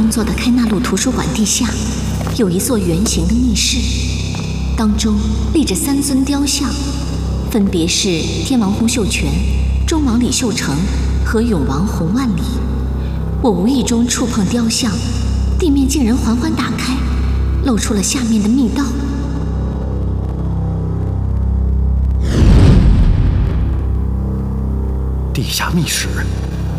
创作的开纳路图书馆地下，有一座圆形的密室，当中立着3尊雕像，分别是天王洪秀全、中王李秀成和永王洪万里。我无意中触碰雕像，地面竟然缓缓打开，露出了下面的密道。 地下密室